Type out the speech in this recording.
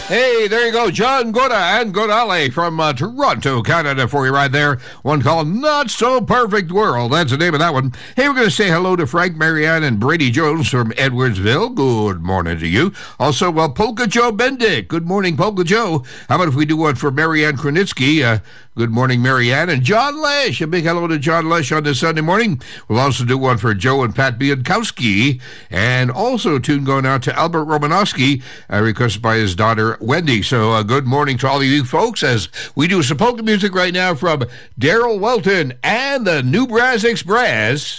Hey, there you go. John Goda and Godale from Toronto, Canada for you right there. One called Not So Perfect World. That's the name of that one. Hey, we're going to say hello to Frank, Marianne, and Brady Jones from Edwardsville. Good morning to you. Also, Polka Joe Bendick. Good morning, Polka Joe. How about if we do one for Marianne Kronitsky? Good morning, Marianne. And John Lesh. A big hello to John Lesh on this Sunday morning. We'll also do one for Joe and Pat Biankowski. And also a tune going out to Albert Romanowski, requested by his daughter, Wendy. So good morning to all of you folks as we do some polka music right now from Daryl Welton and the New Brass Express.